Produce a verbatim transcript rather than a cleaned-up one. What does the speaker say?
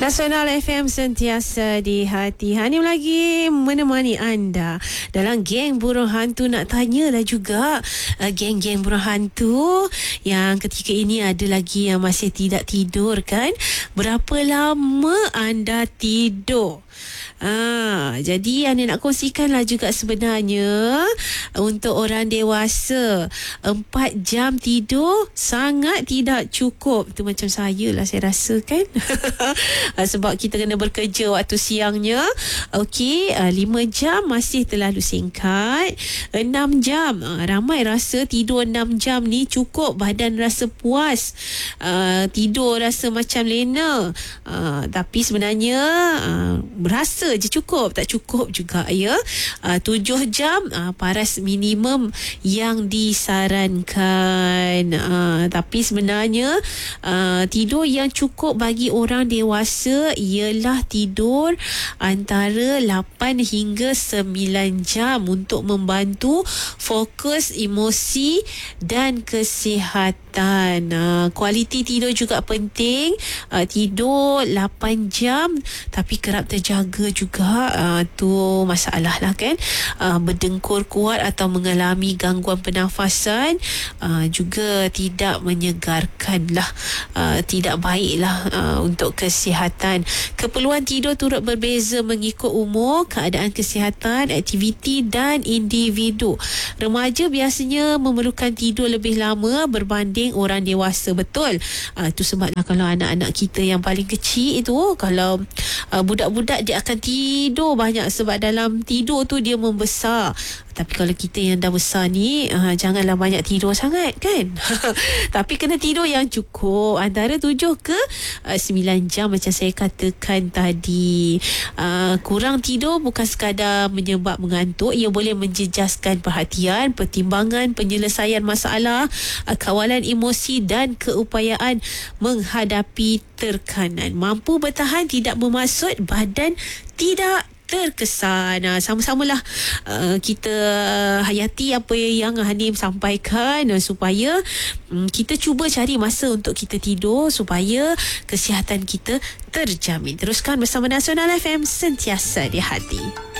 Nasional F M sentiasa di hati. Hanim lagi menemani anda dalam geng burung hantu. Nak tanyalah juga uh, geng-geng burung hantu yang ketika ini ada lagi yang masih tidak tidur kan? Berapa lama anda tidur? Ah, jadi yang nak kongsikanlah juga sebenarnya untuk orang dewasa empat jam tidur sangat tidak cukup. Itu macam saya lah saya rasa kan. Sebab kita kena bekerja waktu siangnya. Okey, lima jam masih terlalu singkat. Enam jam, ramai rasa tidur enam jam ni cukup, badan rasa puas, uh, tidur rasa macam lena. Uh, tapi sebenarnya uh, berasa je cukup, tak cukup juga ya. Uh, tujuh jam uh, paras minimum yang disarankan. Uh, tapi sebenarnya uh, tidur yang cukup bagi orang dewasa ialah tidur antara lapan hingga sembilan jam untuk membantu fokus emosi dan kesihatan. Uh, kualiti tidur juga penting. Uh, tidur lapan jam tapi kerap terjaga juga, uh, tu masalah lah kan. Uh, berdengkur kuat atau mengalami gangguan pernafasan uh, juga tidak menyegarkan lah, uh, tidak baik lah uh, untuk kesihatan. Keperluan tidur turut berbeza mengikut umur, keadaan kesihatan, aktiviti dan individu. Remaja biasanya memerlukan tidur lebih lama berbanding orang dewasa, betul. Uh, itu sebablah kalau anak-anak kita yang paling kecil itu, kalau uh, budak-budak dia akan tidur banyak sebab dalam tidur tu dia membesar. Tapi kalau kita yang dah besar ni, uh, janganlah banyak tidur sangat kan. Tapi kena tidur yang cukup, antara tujuh ke uh, sembilan jam macam saya katakan tadi. Uh, kurang tidur bukan sekadar menyebab mengantuk, ia boleh menjejaskan perhatian, pertimbangan, penyelesaian masalah, uh, kawalan emosi dan keupayaan menghadapi tekanan. Mampu bertahan tidak bermaksud badan tidak terkesan. Nah, sama-samalah uh, kita hayati apa yang Hanim sampaikan, uh, supaya um, kita cuba cari masa untuk kita tidur supaya kesihatan kita terjamin. Teruskan bersama Nasional F M, sentiasa di hati.